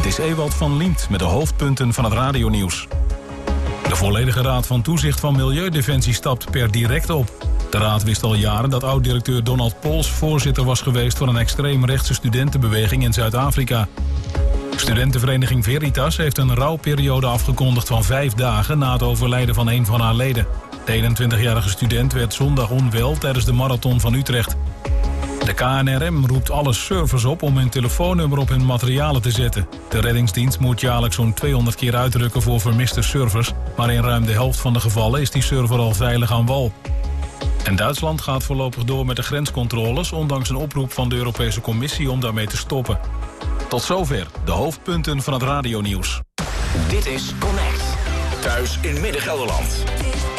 Dit is Ewald van Liemt met de hoofdpunten van het radionieuws. De volledige raad van toezicht van Milieudefensie stapt per direct op. De raad wist al jaren dat oud-directeur Donald Pols voorzitter was geweest van een extreemrechtse studentenbeweging in Zuid-Afrika. Studentenvereniging Veritas heeft een rouwperiode afgekondigd van 5 dagen na het overlijden van een van haar leden. De 21-jarige student werd zondag onwel tijdens de marathon van Utrecht. De KNRM roept alle servers op om hun telefoonnummer op hun materialen te zetten. De reddingsdienst moet jaarlijks zo'n 200 keer uitrukken voor vermiste servers, maar in ruim de helft van de gevallen is die server al veilig aan wal. En Duitsland gaat voorlopig door met de grenscontroles, ondanks een oproep van de Europese Commissie om daarmee te stoppen. Tot zover de hoofdpunten van het radionieuws. Dit is Connect. Thuis in Midden-Gelderland.